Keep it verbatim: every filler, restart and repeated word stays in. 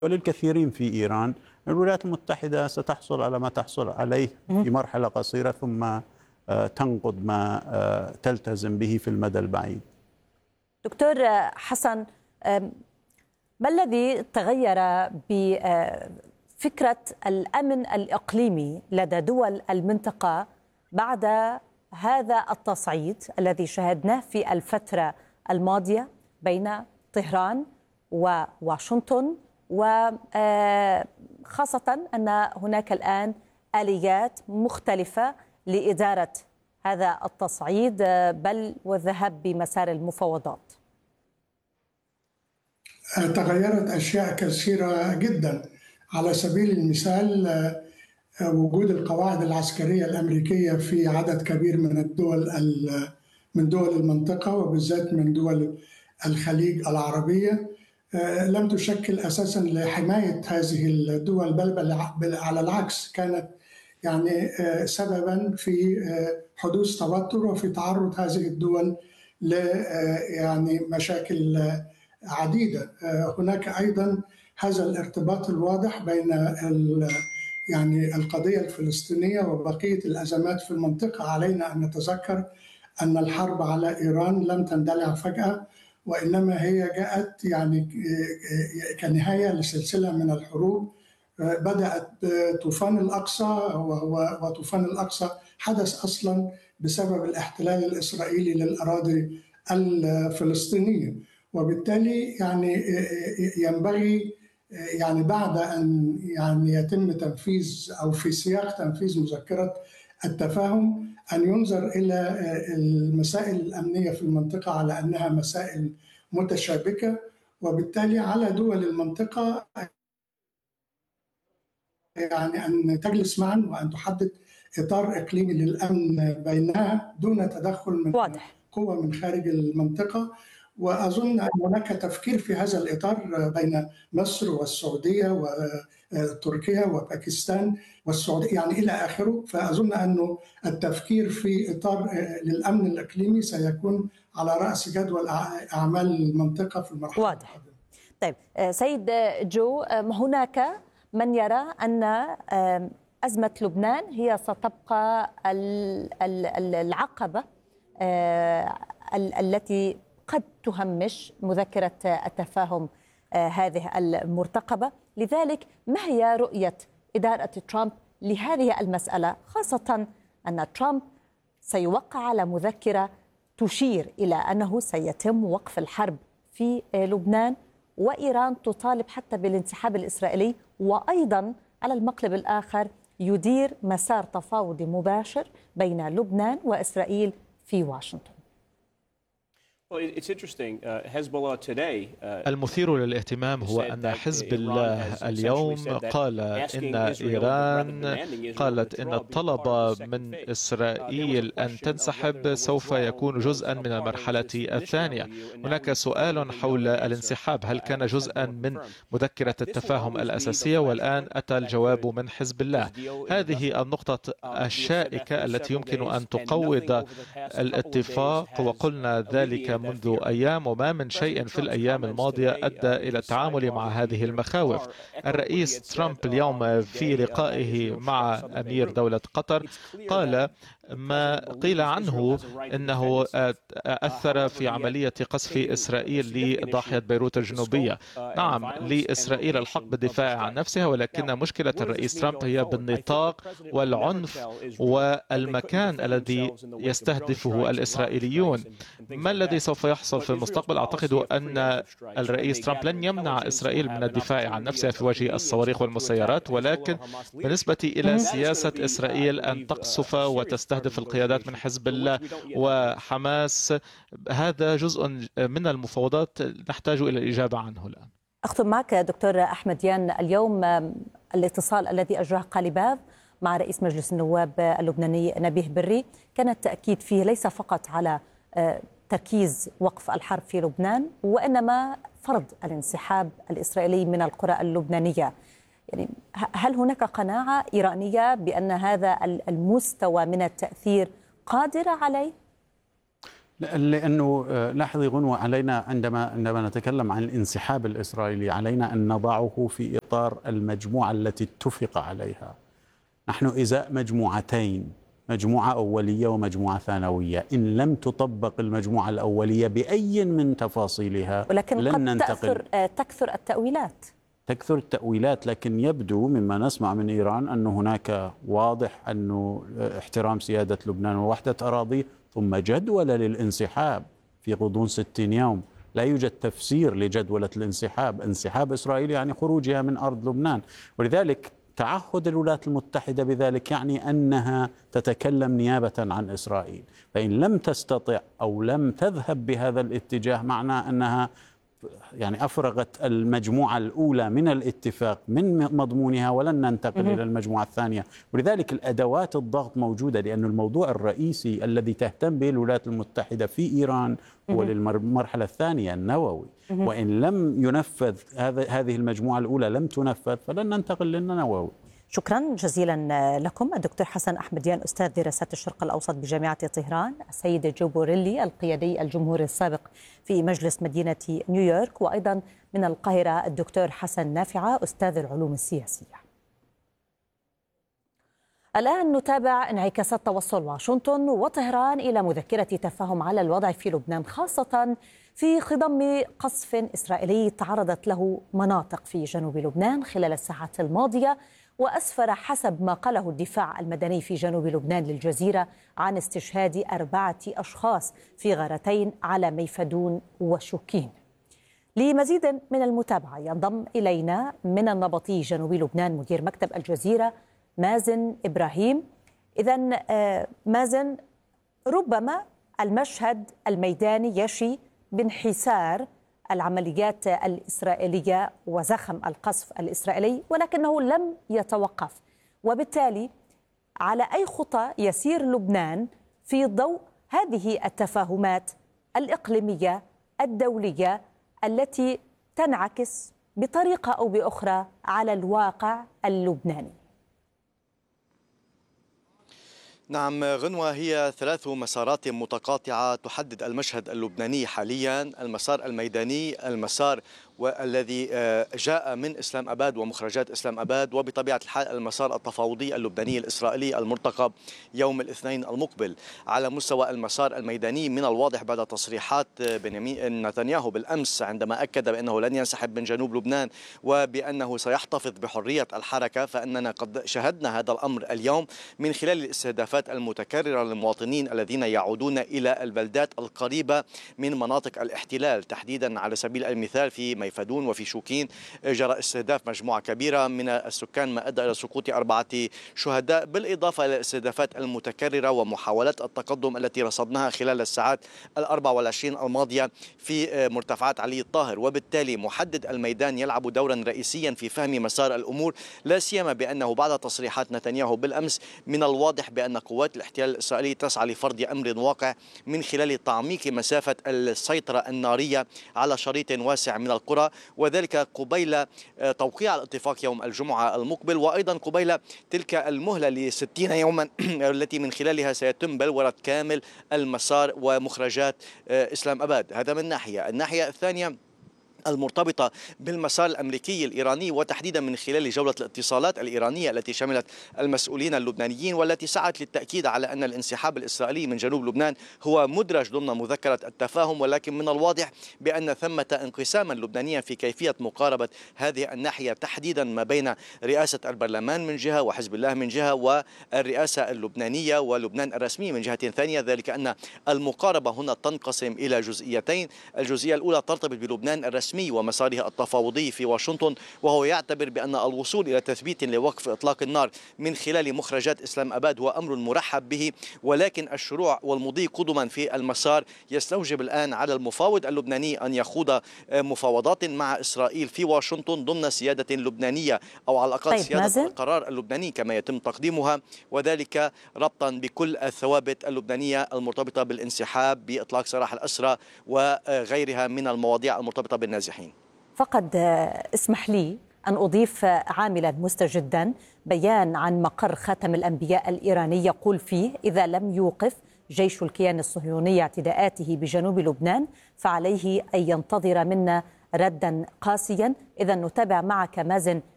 وللكثيرين في إيران الولايات المتحدة ستحصل على ما تحصل عليه في مرحلة قصيرة، ثم تنقض ما تلتزم به في المدى البعيد. دكتور حسن، ما الذي تغير بفكرة الأمن الإقليمي لدى دول المنطقة بعد هذا التصعيد الذي شاهدناه في الفترة الماضية بين طهران وواشنطن، وخاصة أن هناك الآن آليات مختلفة لإدارة هذا التصعيد بل والذهاب بمسار المفاوضات؟ تغيرت أشياء كثيرة جدا. على سبيل المثال وجود القواعد العسكرية الأمريكية في عدد كبير من الدول من دول المنطقة وبالذات من دول الخليج العربية لم تشكل أساسا لحماية هذه الدول، بل على العكس كانت يعني سببا في حدوث توتر وفي تعرض هذه الدول ل يعني مشاكل عديدة. هناك أيضا هذا الارتباط الواضح بين يعني القضية الفلسطينية وبقية الأزمات في المنطقة. علينا أن نتذكر أن الحرب على إيران لم تندلع فجأة، وإنما هي جاءت يعني كنهاية لسلسلة من الحروب بدأت بطوفان الأقصى، وطوفان الأقصى حدث أصلا بسبب الاحتلال الإسرائيلي للأراضي الفلسطينية. وبالتالي يعني ينبغي يعني بعد أن يعني يتم تنفيذ أو في سياق تنفيذ مذكرة التفاهم أن ينظر إلى المسائل الأمنية في المنطقة على أنها مسائل متشابكة، وبالتالي على دول المنطقة يعني أن تجلس معا وأن تحدد إطار إقليمي للأمن بينها دون تدخل من واضح. قوة من خارج المنطقة. وأظن أن هناك تفكير في هذا الإطار بين مصر والسعودية وتركيا وباكستان والسعودية يعني إلى آخره. فأظن أن التفكير في إطار للأمن الإقليمي سيكون على رأس جدول أعمال المنطقة في المرحلة واضح. طيب سيد جو، هناك من يرى أن أزمة لبنان هي ستبقى العقبة التي قد تهمش مذكرة التفاهم هذه المرتقبة. لذلك ما هي رؤية إدارة ترامب لهذه المسألة، خاصة أن ترامب سيوقع على مذكرة تشير إلى أنه سيتم وقف الحرب في لبنان، وإيران تطالب حتى بالانسحاب الإسرائيلي، وأيضا على المقلب الآخر يدير مسار تفاوضي مباشر بين لبنان وإسرائيل في واشنطن؟ المثير للاهتمام هو أن حزب الله اليوم قال إن إيران قالت إن الطلب من إسرائيل أن تنسحب سوف يكون جزءا من المرحلة الثانية. هناك سؤال حول الانسحاب، هل كان جزءا من مذكرة التفاهم الأساسية؟ والآن أتى الجواب من حزب الله. هذه النقطة الشائكة التي يمكن أن تقوض الاتفاق، وقلنا ذلك منذ أيام، وما من شيء في الأيام الماضية أدى إلى التعامل مع هذه المخاوف. الرئيس ترامب اليوم في لقائه مع أمير دولة قطر قال ما قيل عنه أنه أثر في عملية قصف إسرائيل لضاحية بيروت الجنوبية. نعم، لإسرائيل الحق بالدفاع عن نفسها، ولكن مشكلة الرئيس ترامب هي بالنطاق والعنف والمكان الذي يستهدفه الإسرائيليون. ما الذي سوف يحصل في المستقبل؟ أعتقد أن الرئيس ترامب لن يمنع إسرائيل من الدفاع عن نفسها في وجه الصواريخ والمسيرات، ولكن بالنسبة إلى سياسة إسرائيل أن تقصف وتستهدف القيادات من حزب الله وحماس، هذا جزء من المفاوضات نحتاج إلى الإجابة عنه الآن. أختم معك دكتور أحمديان. اليوم الاتصال الذي أجراه قاليباف مع رئيس مجلس النواب اللبناني نبيه بري كان التأكيد فيه ليس فقط على تركيز وقف الحرب في لبنان، وإنما فرض الانسحاب الإسرائيلي من القرى اللبنانية. يعني هل هناك قناعة إيرانية بأن هذا المستوى من التأثير قادرة عليه؟ لأنه لاحظي غنوة، علينا عندما عندما نتكلم عن الانسحاب الإسرائيلي علينا أن نضعه في إطار المجموعة التي اتفق عليها. نحن إزاء مجموعتين، مجموعة أولية ومجموعة ثانوية. إن لم تطبق المجموعة الأولية بأي من تفاصيلها ولكن لن قد ننتقل. تأثر تكثر التأويلات تكثر التأويلات، لكن يبدو مما نسمع من إيران أن هناك واضح أنه احترام سيادة لبنان ووحدة أراضيه، ثم جدولة للانسحاب في غضون ستين يوم. لا يوجد تفسير لجدولة الانسحاب. انسحاب إسرائيل يعني خروجها من أرض لبنان، ولذلك تعهد الولايات المتحدة بذلك يعني أنها تتكلم نيابة عن إسرائيل. فإن لم تستطع أو لم تذهب بهذا الاتجاه معنى أنها يعني أفرغت المجموعة الأولى من الاتفاق من مضمونها، ولن ننتقل إلى المجموعة الثانية. ولذلك الأدوات الضغط موجودة، لأن الموضوع الرئيسي الذي تهتم به الولايات المتحدة في إيران هو للمرحلة الثانية النووي. وإن لم ينفذ هذه المجموعة الأولى لم تنفذ فلن ننتقل للنووي. شكرا جزيلا لكم الدكتور حسن أحمديان، أستاذ دراسات الشرق الأوسط بجامعة طهران، السيد جو بوريلي القيادي الجمهوري السابق في مجلس مدينة نيويورك، وأيضا من القاهرة الدكتور حسن نافعة أستاذ العلوم السياسية. الآن نتابع انعكاسات توصل واشنطن وطهران إلى مذكرة تفاهم على الوضع في لبنان، خاصة في خضم قصف إسرائيلي تعرضت له مناطق في جنوب لبنان خلال الساعات الماضية، وأسفر حسب ما قاله الدفاع المدني في جنوب لبنان للجزيرة عن استشهاد أربعة أشخاص في غارتين على ميفدون وشوكين. لمزيد من المتابعة ينضم إلينا من النبطي جنوب لبنان مدير مكتب الجزيرة مازن إبراهيم. إذن مازن، ربما المشهد الميداني يشي بانحسار العمليات الإسرائيلية وزخم القصف الإسرائيلي، ولكنه لم يتوقف، وبالتالي على أي خطى يسير لبنان في ضوء هذه التفاهمات الإقليمية الدولية التي تنعكس بطريقة أو بأخرى على الواقع اللبناني؟ نعم غنوة، هي ثلاث مسارات متقاطعة تحدد المشهد اللبناني حاليا. المسار الميداني، المسار والذي جاء من إسلام أباد ومخرجات إسلام أباد، وبطبيعة الحال المسار التفاوضي اللبناني الإسرائيلي المرتقب يوم الاثنين المقبل. على مستوى المسار الميداني، من الواضح بعد تصريحات بنيامين نتنياهو بالأمس عندما أكد بأنه لن ينسحب من جنوب لبنان وبأنه سيحتفظ بحرية الحركة، فإننا قد شهدنا هذا الأمر اليوم من خلال الاستهدافات المتكررة للمواطنين الذين يعودون إلى البلدات القريبة من مناطق الاحتلال، تحديدا على سبيل المثال في ميفدون وفي شوكين جرى استهداف مجموعة كبيرة من السكان ما أدى إلى سقوط أربعة شهداء، بالإضافة إلى الاستهدافات المتكررة ومحاولات التقدم التي رصدناها خلال الساعات الأربع والعشرين الماضية في مرتفعات علي الطاهر. وبالتالي محدد الميدان يلعب دورا رئيسيا في فهم مسار الأمور، لا سيما بأنه بعد تصريحات نتنياهو بالأمس من الواضح بأن قوات الاحتلال الإسرائيلي تسعى لفرض أمر واقع من خلال تعميق مسافة السيطرة النارية على شريط واسع من القرى، وذلك قبيل توقيع الاتفاق يوم الجمعة المقبل، وأيضا قبيل تلك المهلة لستين يوما التي من خلالها سيتم بلورة كامل المسار ومخرجات إسلام أباد. هذا من ناحية. الناحية الثانية المرتبطة بالمسار الأمريكي الإيراني، وتحديدا من خلال جولة الاتصالات الإيرانية التي شملت المسؤولين اللبنانيين، والتي سعت للتأكيد على أن الانسحاب الإسرائيلي من جنوب لبنان هو مدرج ضمن مذكرة التفاهم، ولكن من الواضح بأن ثمة انقساما لبنانيا في كيفية مقاربة هذه الناحية، تحديدا ما بين رئاسة البرلمان من جهة وحزب الله من جهة والرئاسة اللبنانية ولبنان الرسمي من جهة ثانية. ذلك أن المقاربة هنا تنقسم إلى جزئيتين. الجزئية الأولى ترتبط بلبنان الرسمي ومساره التفاوضي في واشنطن، وهو يعتبر بأن الوصول إلى تثبيت لوقف إطلاق النار من خلال مخرجات إسلام أباد هو أمر مرحب به، ولكن الشروع والمضي قدما في المسار يستوجب الآن على المفاوض اللبناني أن يخوض مفاوضات مع إسرائيل في واشنطن ضمن سيادة لبنانية، أو على الأقل طيب سيادة مازن. القرار اللبناني كما يتم تقديمها، وذلك ربطا بكل الثوابت اللبنانية المرتبطة بالانسحاب، بإطلاق سراح الأسرى وغيرها من المواضيع المرتبطة بالنازحين. فقد اسمح لي أن أضيف عاملا مستجدا، بيان عن مقر خاتم الأنبياء الإيراني يقول فيه إذا لم يوقف جيش الكيان الصهيوني اعتداءاته بجنوب لبنان فعليه أن ينتظر منا ردا قاسيا. إذا نتابع معك مازن